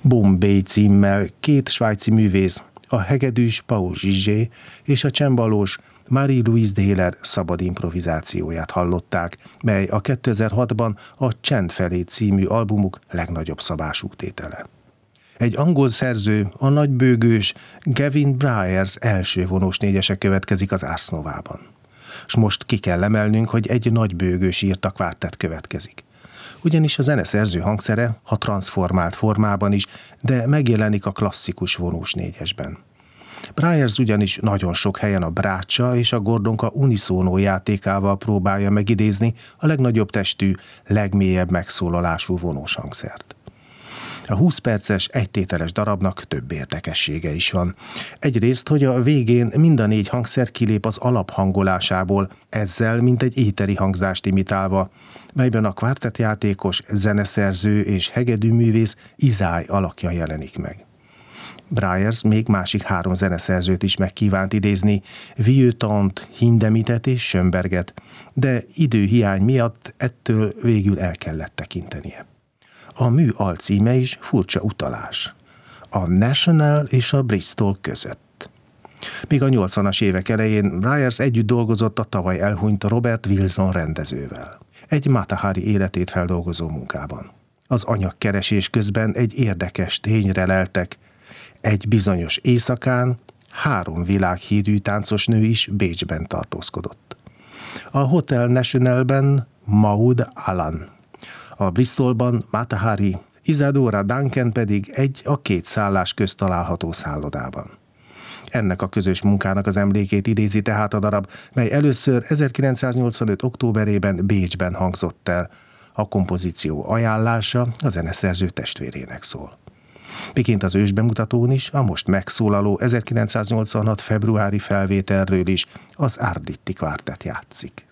Bombay címmel két svájci művész, a hegedűs Paul Gigé és a csembalós Marie-Louise Dehler szabad improvizációját hallották, mely a 2006-ban a Csend felé című albumuk legnagyobb szabású tétele. Egy angol szerző, a nagybőgős Gavin Bryars első vonós négyese következik az Ars Novában. S most ki kell emelnünk, hogy egy nagybőgős írta kvártett következik. Ugyanis a zeneszerző hangszere, ha transformált formában is, de megjelenik a klasszikus vonós négyesben. Bryars ugyanis nagyon sok helyen a brácsa és a gordonka uniszónó játékával próbálja megidézni a legnagyobb testű, legmélyebb megszólalású vonós hangszert. A 20 perces, egytételes darabnak több érdekessége is van. Egyrészt, hogy a végén mind a 4 hangszer kilép az alaphangolásából, ezzel mint egy éteri hangzást imitálva, melyben a kvártettjátékos, zeneszerző és hegedűművész Izály alakja jelenik meg. Bryars még másik 3 zeneszerzőt is megkívánt idézni, Vieuxtemps, Hindemitet és Schönberget, de időhiány miatt ettől végül el kellett tekintenie. A mű alcíme is furcsa utalás. A National és a Bristol között. Még a 80-as évek elején Bryars együtt dolgozott a tavaly elhunyt Robert Wilson rendezővel. Egy Mata Hari életét feldolgozó munkában. Az anyagkeresés közben egy érdekes tényre leltek. Egy bizonyos éjszakán 3 világhírű táncosnő is Bécsben tartózkodott. A Hotel Nationalben Maud Allan, a Bristolban Mata Hari, Isadora Duncan pedig egy a 2 szállás közt található szállodában. Ennek a közös munkának az emlékét idézi tehát a darab, mely először 1985. októberében Bécsben hangzott el. A kompozíció ajánlása a zeneszerző testvérének szól. Miként az ősbemutatón is, a most megszólaló 1986. februári felvételről is az Arditti kvártett játszik.